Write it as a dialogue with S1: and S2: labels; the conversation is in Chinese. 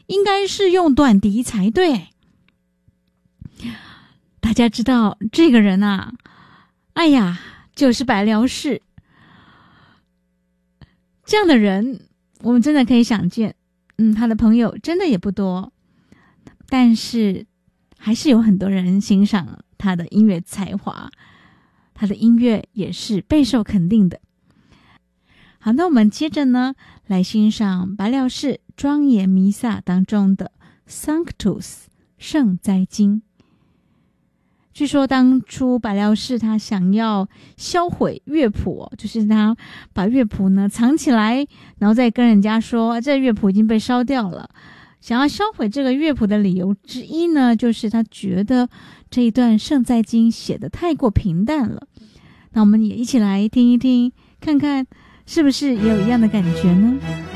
S1: 应该是用短笛才对。大家知道这个人啊，哎呀，就是白辽士。这样的人我们真的可以想见，他的朋友真的也不多，但是还是有很多人欣赏他的音乐才华，他的音乐也是备受肯定的。好，那我们接着呢来欣赏白辽士庄严弥撒当中的 Sanctus 圣哉经。据说当初白辽士他想要销毁乐谱，就是他把乐谱呢藏起来，然后再跟人家说这乐谱已经被烧掉了。想要销毁这个乐谱的理由之一呢，就是他觉得这一段圣哉经写得太过平淡了。那我们也一起来听一听，看看是不是也有一样的感觉呢？